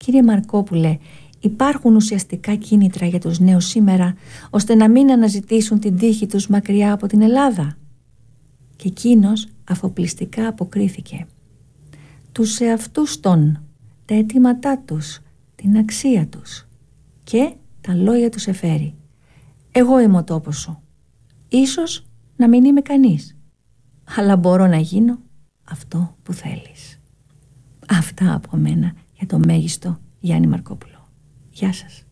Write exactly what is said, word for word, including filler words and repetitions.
Κύριε Μαρκόπουλε, υπάρχουν ουσιαστικά κίνητρα για τους νέους σήμερα ώστε να μην αναζητήσουν την τύχη τους μακριά από την Ελλάδα? Και εκείνος αφοπλιστικά αποκρίθηκε. Τους εαυτούς των, τα αιτήματά τους, την αξία τους και τα λόγια τους εφέρει. Εγώ είμαι ο τόπος σου. Ίσως να μην είμαι κανείς, αλλά μπορώ να γίνω αυτό που θέλεις. Αυτά από μένα για το μέγιστο Γιάννη Μαρκόπουλο. Γεια σας.